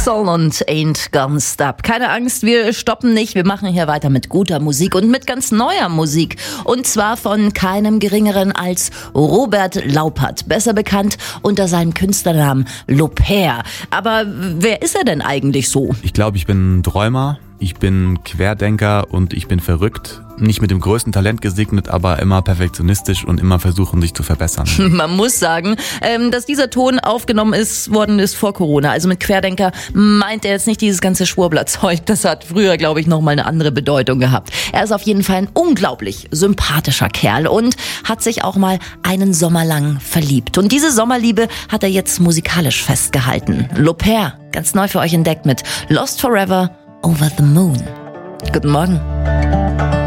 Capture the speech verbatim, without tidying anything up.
Soul und Ain't Gonna Stop. Keine Angst, wir stoppen nicht. Wir machen hier weiter mit guter Musik und mit ganz neuer Musik. Und zwar von keinem Geringeren als Robert Laupert. Besser bekannt unter seinem Künstlernamen Loper. Aber wer ist er denn eigentlich so? Ich glaube, ich bin ein Träumer. Ich bin Querdenker und ich bin verrückt. Nicht mit dem größten Talent gesegnet, aber immer perfektionistisch und immer versuchen, sich zu verbessern. Man muss sagen, dass dieser Ton aufgenommen ist, worden ist vor Corona. Also mit Querdenker meint er jetzt nicht dieses ganze Schwurblerzeug. Das hat früher, glaube ich, nochmal eine andere Bedeutung gehabt. Er ist auf jeden Fall ein unglaublich sympathischer Kerl und hat sich auch mal einen Sommer lang verliebt. Und diese Sommerliebe hat er jetzt musikalisch festgehalten. Loper, ganz neu für euch entdeckt mit Lost Forever Over the Moon. Guten Morgen.